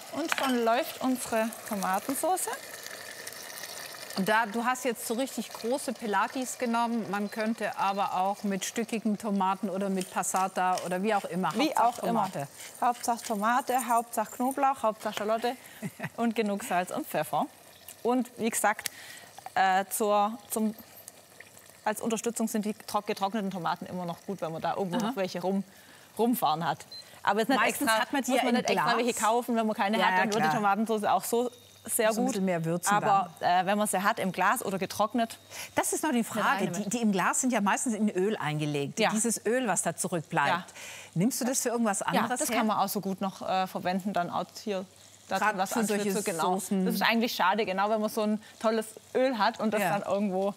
Und schon läuft unsere Tomatensauce. Und da, du hast jetzt so richtig große Pilatis genommen. Man könnte aber auch mit stückigen Tomaten oder mit Passata oder wie auch immer. Wie auch immer. Hauptsache Tomate, Hauptsache Knoblauch, Hauptsache Schalotte und genug Salz und Pfeffer. Und wie gesagt, als Unterstützung sind die getrockneten Tomaten immer noch gut, wenn man da irgendwo noch welche rumfahren hat. Aber jetzt nicht Meistens extra, hat man die muss ja man in nicht extra Glas. welche kaufen, wenn man keine hat, dann wird die Tomatensauce auch so sehr so ein gut. bisschen mehr würzen aber wenn man sie hat im Glas oder getrocknet. Das ist noch die Frage. Die im Glas sind ja meistens in Öl eingelegt. Ja. Dieses Öl, was da zurückbleibt. Ja. Nimmst du das für irgendwas anderes Ja, das her? kann man auch so gut noch verwenden, dann auch hier. Gerade Was für solche genau. Soßen. Das ist eigentlich schade, genau, wenn man so ein tolles Öl hat und das dann irgendwo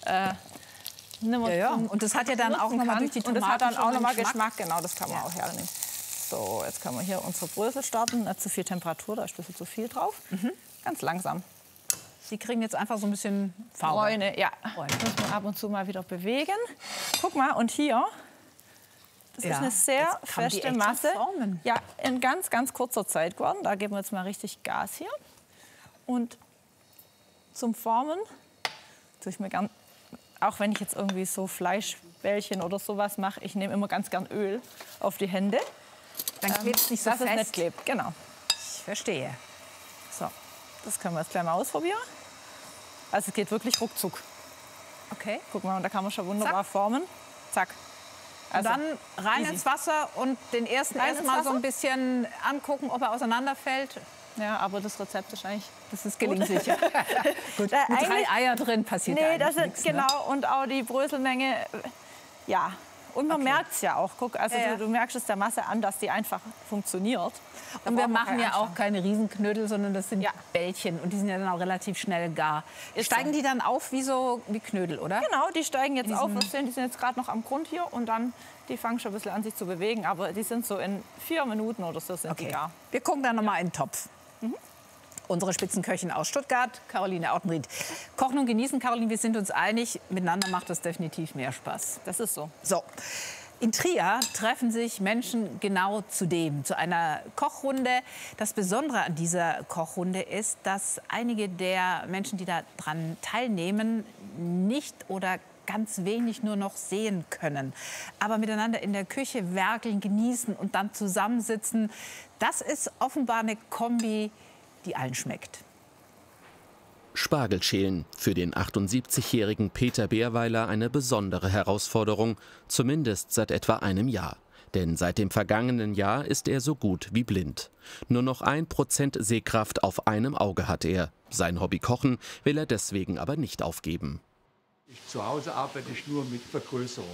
Und das hat ja dann auch nochmal durch die Tomaten und das hat dann auch nochmal Geschmack. Geschmack. Genau, das kann man auch hernehmen. So, jetzt können wir hier unsere Brösel starten. Nicht zu viel Temperatur, da ist ein bisschen zu viel drauf. Ganz langsam. Sie kriegen jetzt einfach so ein bisschen Farbe. Bräune, ja. Muss man ab und zu mal wieder bewegen. Guck mal, und hier, das ist eine sehr feste Masse. Ja, in ganz, ganz kurzer Zeit geworden. Da geben wir jetzt mal richtig Gas hier. Und zum Formen tue ich mir gern, auch wenn ich jetzt irgendwie so Fleischbällchen oder sowas mache, ich nehme immer ganz gern Öl auf die Hände. Dann klebt es nicht so dass fest. es nicht klebt, genau. Ich verstehe. So, das können wir jetzt gleich mal ausprobieren. Also es geht wirklich ruckzuck. Okay. Guck mal, und da kann man schon wunderbar formen. Zack. Also Also dann rein easy. ins Wasser und den ersten Rein ins erstmal so Wasser? ein bisschen angucken, ob er auseinanderfällt. Ja, aber das Rezept ist eigentlich Das ist gelingsicher. Gut, mit 3 Eier drin passiert Nee, das eigentlich ist nichts, ne? genau. Und auch die Bröselmenge, ja. Und man merkt es ja auch. Guck, also Ja, ja. Du merkst es der Masse an, dass die einfach funktioniert. Da Und wir braucht man machen kein ja auch Anstrengen. keine Riesenknödel, sondern das sind Ja. Bällchen. Und die sind ja dann auch relativ schnell gar. Ist Steigen so. die dann auf wie Knödel, oder? Genau, die steigen jetzt auf. diesem- Die sind jetzt gerade noch am Grund hier. Und dann, die fangen schon ein bisschen an, sich zu bewegen. Aber die sind so in 4 Minuten oder so sind die gar. Wir gucken dann noch mal in den Topf. Unsere Spitzenköchin aus Stuttgart, Caroline Autenried. Kochen und genießen, Caroline, wir sind uns einig, miteinander macht das definitiv mehr Spaß. Das ist so. So, in Trier treffen sich Menschen genau zu einer Kochrunde. Das Besondere an dieser Kochrunde ist, dass einige der Menschen, die daran teilnehmen, nicht oder ganz wenig nur noch sehen können. Aber miteinander in der Küche werkeln, genießen und dann zusammensitzen, das ist offenbar eine Kombi, die allen schmeckt. Spargelschälen. Für den 78-jährigen Peter Beerweiler eine besondere Herausforderung, zumindest seit etwa einem Jahr. Denn seit dem vergangenen Jahr ist er so gut wie blind. Nur noch 1% Sehkraft auf einem Auge hat er. Sein Hobby Kochen will er deswegen aber nicht aufgeben. Zu Hause arbeite ich nur mit Vergrößerung.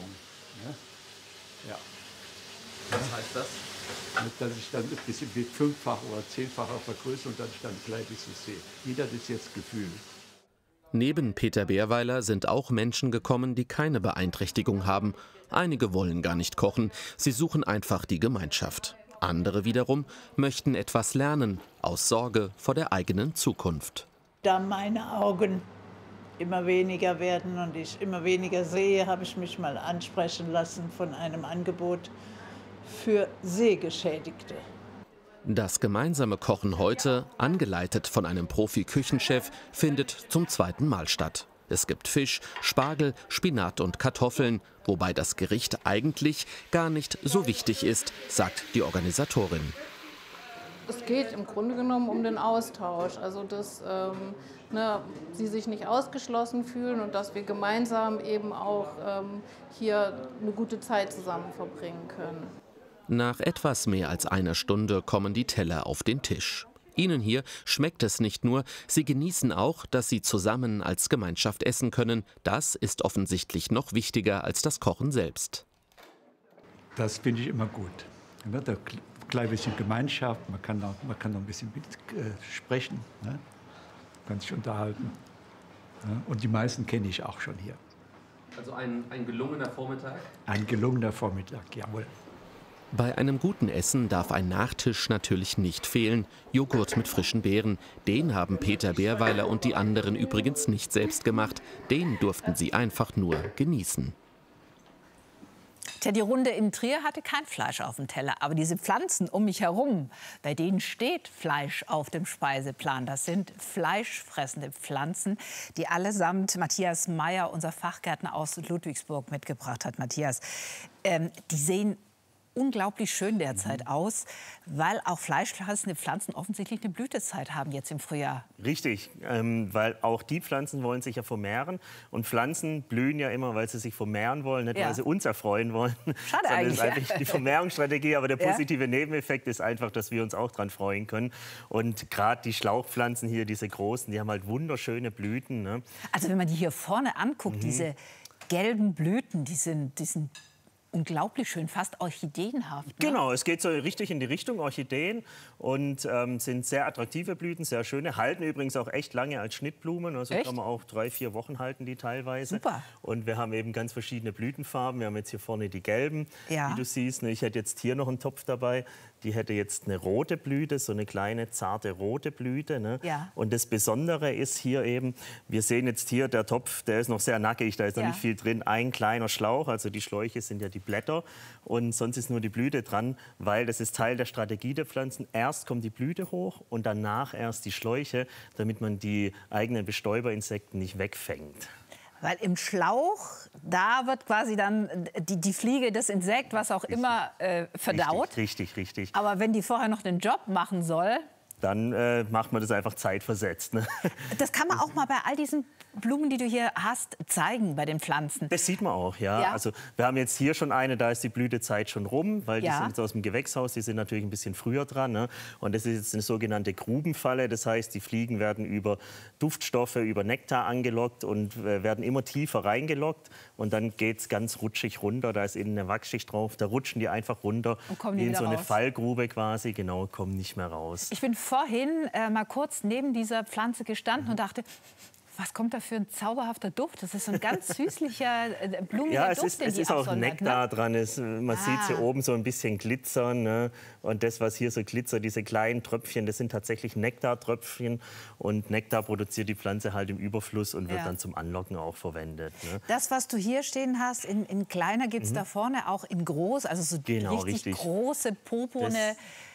Ja. Was heißt das? Dass ich dann ein bisschen mit 5-fach oder 10-facher vergrößere und dann gleich so sehe. Jeder hat das jetzt Gefühl. Neben Peter Beerweiler sind auch Menschen gekommen, die keine Beeinträchtigung haben. Einige wollen gar nicht kochen, sie suchen einfach die Gemeinschaft. Andere wiederum möchten etwas lernen, aus Sorge vor der eigenen Zukunft. Da meine Augen immer weniger werden und ich immer weniger sehe, habe ich mich mal ansprechen lassen von einem Angebot für Sehgeschädigte. Das gemeinsame Kochen heute, angeleitet von einem Profi-Küchenchef, findet zum 2. Mal statt. Es gibt Fisch, Spargel, Spinat und Kartoffeln, wobei das Gericht eigentlich gar nicht so wichtig ist, sagt die Organisatorin. Es geht im Grunde genommen um den Austausch, also dass sie sich nicht ausgeschlossen fühlen und dass wir gemeinsam eben auch hier eine gute Zeit zusammen verbringen können. Nach etwas mehr als einer Stunde kommen die Teller auf den Tisch. Ihnen hier schmeckt es nicht nur, sie genießen auch, dass sie zusammen als Gemeinschaft essen können. Das ist offensichtlich noch wichtiger als das Kochen selbst. Das finde ich immer gut. Ja, da klein bisschen Gemeinschaft, man kann noch ein bisschen sprechen, ne? Kann sich unterhalten. Ne? Und die meisten kenne ich auch schon hier. Also ein gelungener Vormittag? Ein gelungener Vormittag, jawohl. Bei einem guten Essen darf ein Nachtisch natürlich nicht fehlen. Joghurt mit frischen Beeren. Den haben Peter Beerweiler und die anderen übrigens nicht selbst gemacht. Den durften sie einfach nur genießen. Die Runde in Trier hatte kein Fleisch auf dem Teller. Aber diese Pflanzen um mich herum, bei denen steht Fleisch auf dem Speiseplan. Das sind fleischfressende Pflanzen, die allesamt Matthias Meyer, unser Fachgärtner aus Ludwigsburg, mitgebracht hat. Matthias, die sehen unglaublich schön derzeit aus, weil auch fleischfressende Pflanzen offensichtlich eine Blütezeit haben jetzt im Frühjahr. Richtig, weil auch die Pflanzen wollen sich ja vermehren. Und Pflanzen blühen ja immer, weil sie sich vermehren wollen, nicht weil sie uns erfreuen wollen. Schade eigentlich. Das ist eigentlich die Vermehrungsstrategie. Aber der positive Nebeneffekt ist einfach, dass wir uns auch dran freuen können. Und gerade die Schlauchpflanzen hier, diese großen, die haben halt wunderschöne Blüten. Ne? Also wenn man die hier vorne anguckt, diese gelben Blüten, die sind unglaublich schön, fast orchideenhaft. Ne? Genau, es geht so richtig in die Richtung Orchideen und sind sehr attraktive Blüten, sehr schöne. Halten übrigens auch echt lange als Schnittblumen. Also kann man auch 3-4 Wochen halten die teilweise. Super. Und wir haben eben ganz verschiedene Blütenfarben. Wir haben jetzt hier vorne die gelben, wie du siehst. Ich hätte jetzt hier noch einen Topf dabei. Die hätte jetzt eine rote Blüte, so eine kleine, zarte rote Blüte. Ne? Ja. Und das Besondere ist hier eben, wir sehen jetzt hier, der Topf, der ist noch sehr nackig, da ist noch nicht viel drin. Ein kleiner Schlauch, also die Schläuche sind ja die Blätter und sonst ist nur die Blüte dran, weil das ist Teil der Strategie der Pflanzen. Erst kommt die Blüte hoch und danach erst die Schläuche, damit man die eigenen Bestäuberinsekten nicht wegfängt. Weil im Schlauch, da wird quasi dann die Fliege, das Insekt, was auch immer, verdaut. Richtig. Aber wenn die vorher noch den Job machen soll... Dann macht man das einfach zeitversetzt. Ne? Das kann man auch mal bei all diesen Blumen, die du hier hast, zeigen bei den Pflanzen. Das sieht man auch, ja. Also wir haben jetzt hier schon eine, da ist die Blütezeit schon rum, weil die sind jetzt aus dem Gewächshaus, die sind natürlich ein bisschen früher dran. Ne? Und das ist jetzt eine sogenannte Grubenfalle, das heißt, die Fliegen werden über Duftstoffe, über Nektar angelockt und werden immer tiefer reingelockt. Und dann geht es ganz rutschig runter, da ist innen eine Wachsschicht drauf, da rutschen die einfach runter, wie in so eine Fallgrube quasi, genau, kommen nicht mehr raus. Ich bin vorhin mal kurz neben dieser Pflanze gestanden und dachte, was kommt da für ein zauberhafter Duft? Das ist so ein ganz süßlicher, blumiger Duft, es ist auch Nektar dran. Man sieht hier oben so ein bisschen glitzern. Ne? Und das, was hier so glitzert, diese kleinen Tröpfchen, das sind tatsächlich Nektartröpfchen. Und Nektar produziert die Pflanze halt im Überfluss und wird dann zum Anlocken auch verwendet. Ne? Das, was du hier stehen hast, in kleiner gibt es da vorne auch in groß, also so richtig große, purpurne...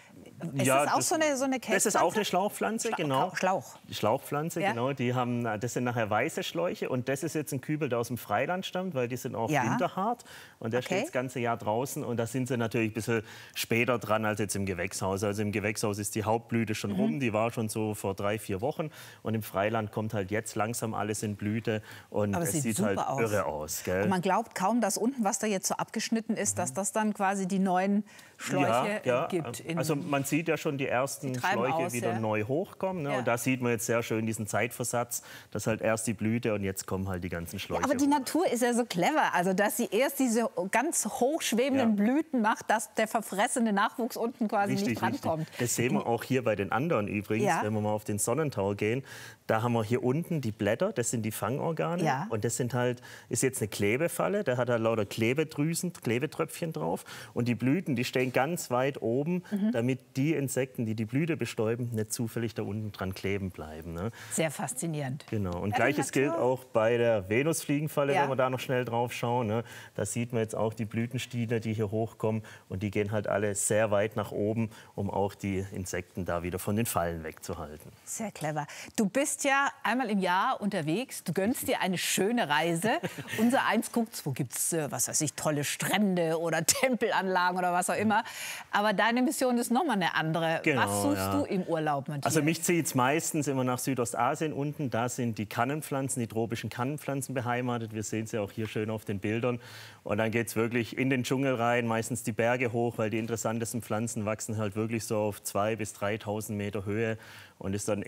Ist das auch so eine Kelchpflanze? Das ist auch eine Schlauchpflanze, genau. Schlauch. Die Schlauchpflanze, genau. Das sind nachher weiße Schläuche. Und das ist jetzt ein Kübel, der aus dem Freiland stammt, weil die sind auch winterhart. Und der steht das ganze Jahr draußen. Und da sind sie natürlich ein bisschen später dran als jetzt im Gewächshaus. Also im Gewächshaus ist die Hauptblüte schon rum. Die war schon so vor 3-4 Wochen. Und im Freiland kommt halt jetzt langsam alles in Blüte. Und es sieht halt irre aus. Gell? Und man glaubt kaum, dass unten, was da jetzt so abgeschnitten ist, dass das dann quasi die neuen Schläuche gibt. Also man sieht ja schon die ersten Schläuche wieder neu hochkommen. Ne? Und da sieht man jetzt sehr schön diesen Zeitversatz, dass halt erst die Blüte und jetzt kommen halt die ganzen Schläuche. Aber die Natur ist ja so clever, also dass sie erst diese ganz hochschwebenden Blüten macht, dass der verfressene Nachwuchs unten quasi nicht drankommt. Das sehen wir auch hier bei den anderen übrigens, wenn wir mal auf den Sonnentau gehen. Da haben wir hier unten die Blätter, das sind die Fangorgane. Und das ist jetzt eine Klebefalle, da hat er lauter Klebedrüsen, Klebetröpfchen drauf. Und die Blüten, die stehen ganz weit oben, damit die Insekten, die die Blüte bestäuben, nicht zufällig da unten dran kleben bleiben. Ne? Sehr faszinierend. Genau. Und Gleiches gilt auch bei der Venusfliegenfalle, wenn wir da noch schnell drauf schauen. Ne? Da sieht man jetzt auch die Blütenstiele, die hier hochkommen. Und die gehen halt alle sehr weit nach oben, um auch die Insekten da wieder von den Fallen wegzuhalten. Sehr clever. Du bist ja einmal im Jahr unterwegs. Du gönnst dir eine schöne Reise. Unser Eins guckt, wo gibt es, was weiß ich, tolle Strände oder Tempelanlagen oder was auch immer. Aber deine Mission ist nochmal eine andere. Genau, was suchst du im Urlaub, Matthias? Also mich zieht es meistens immer nach Südostasien unten. Da sind die Kannenpflanzen, die tropischen Kannenpflanzen beheimatet. Wir sehen sie auch hier schön auf den Bildern. Und dann geht es wirklich in den Dschungel rein, meistens die Berge hoch, weil die interessantesten Pflanzen wachsen halt wirklich so auf 2.000 bis 3.000 Meter Höhe und ist dann